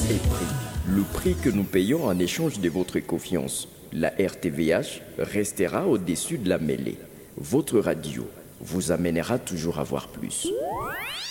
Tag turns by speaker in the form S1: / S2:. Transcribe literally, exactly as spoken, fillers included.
S1: est pris. Le prix que nous payons en échange de votre confiance. La R T V H restera au-dessus de la mêlée. Votre radio vous amènera toujours à voir plus.